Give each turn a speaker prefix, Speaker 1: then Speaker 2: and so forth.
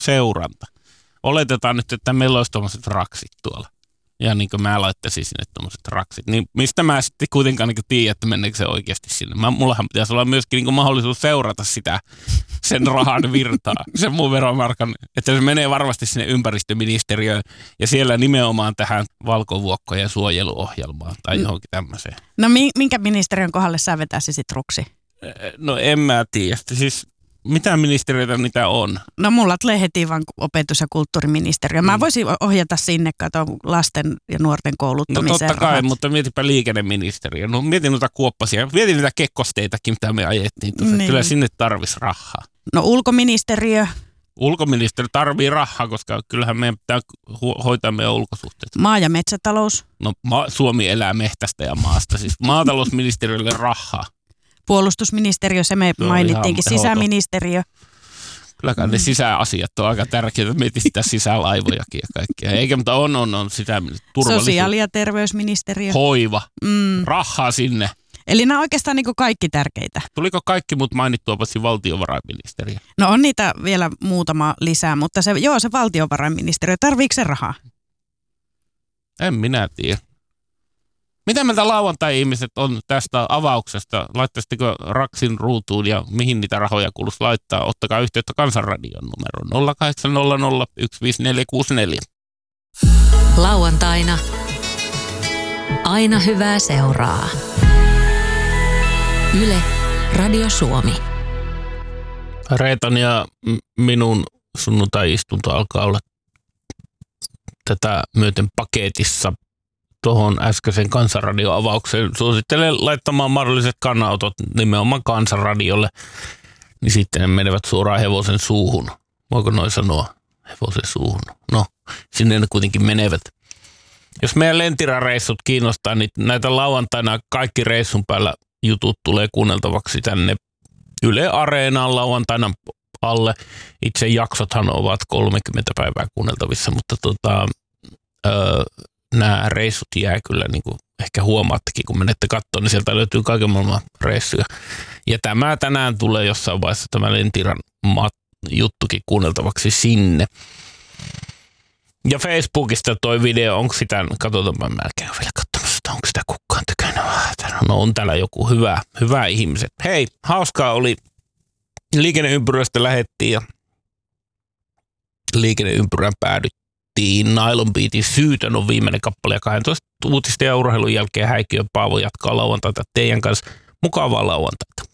Speaker 1: seuranta. Oletetaan nyt, että meillä olisi tuommoiset raksit tuolla. Ja niin kuin mä laittaisin sinne tuommoiset raksit. Niin mistä mä sitten kuitenkaan niin tiedän, että menneekö se oikeasti sinne? Mullahan pitäisi olla myöskin niin mahdollisuus seurata sitä sen rahan virtaa, sen mun veromarkan. Että se menee varmasti sinne ympäristöministeriöön ja siellä nimenomaan tähän valkovuokkojen suojeluohjelmaan tai johonkin tämmöiseen.
Speaker 2: No minkä ministeriön kohdalle sä vetäisisit ruksi?
Speaker 1: No en mä tiedä. Siis mitä ministeriöitä niitä on?
Speaker 2: No mulla tulee heti vaan opetus- ja kulttuuriministeriö. Mä voisin ohjata sinne, kato lasten ja nuorten kouluttamiseen.
Speaker 1: No totta kai,
Speaker 2: rahat.
Speaker 1: mutta mietipä liikenneministeriö. No mietin noita kuoppasia, mietin niitä kekkosteitakin, mitä me ajettiin tuossa.
Speaker 2: Niin.
Speaker 1: Kyllä sinne tarvisi rahaa.
Speaker 2: No ulkoministeriö.
Speaker 1: Ulkoministeriö tarvii rahaa, koska kyllähän meidän pitää hoitaa meidän ulkosuhteet.
Speaker 2: Maa- ja metsätalous.
Speaker 1: No Suomi elää mehtästä ja maasta, siis maatalousministeriölle rahaa.
Speaker 2: Puolustusministeriö, se me mainittiinkin. Sisäministeriö.
Speaker 1: Kylläkään ne sisäasiat on aika tärkeää. Mietin sitä sisälaivojakin ja kaikkea. Eikä, mutta on sitä turvallisuus.
Speaker 2: Sosiaali- ja terveysministeriö.
Speaker 1: Hoiva. Rahaa sinne.
Speaker 2: Eli nämä on oikeastaan niin kuin kaikki tärkeitä.
Speaker 1: Tuliko kaikki mut mainittua paitsi valtiovarainministeriö?
Speaker 2: No on niitä vielä muutama lisää, mutta se valtiovarainministeriö. Tarviiko se rahaa?
Speaker 1: En minä tiedä. Mitä meiltä lauantai-ihmiset on tästä avauksesta? Laittaisitteko Raksin ruutuun ja mihin niitä rahoja kuuluisi laittaa? Ottakaa yhteyttä Kansanradion numero 0800 15464.
Speaker 3: Lauantaina aina hyvää seuraa. Yle, Radio Suomi.
Speaker 1: Reetan ja minun sunnuntai-istunto alkaa olla tätä myöten paketissa. Tuohon äskeisen Kansanradio-avaukseen suosittelen laittamaan mahdolliset kannanotot nimenomaan Kansanradiolle, niin sitten ne menevät suoraan hevosen suuhun. Voiko noin sanoa? Hevosen suuhun. No, sinne ne kuitenkin menevät. Jos meidän lentirareissut kiinnostaa, niin näitä lauantaina kaikki reissun päällä jutut tulee kuunneltavaksi tänne Yle Areenaan lauantaina alle. Itse jaksothan ovat 30 päivää kuunneltavissa, mutta nämä reissut jää kyllä niin kuin ehkä huomaattekin, kun menette katsomaan, niin sieltä löytyy kaiken maailman reissuja. Ja tämä tänään tulee jossain vaiheessa tämä Lentiran juttukin kuunneltavaksi sinne. Ja Facebookista toi video, onko sitä, katsotaanpa melkein vielä katsomassa, onko sitä kukaan tykännyt. No on täällä joku hyvä ihmiset. Hei, hauskaa oli. Liikenneympyrästä lähettiin ja liikenneympyrän päädyttiin. Nylon Beatin Syytön on viimeinen kappale ja 12 uutisten ja urheilun jälkeen Häikiön Paavo jatkaa lauantaita teidän kanssa. Mukavaa lauantaita.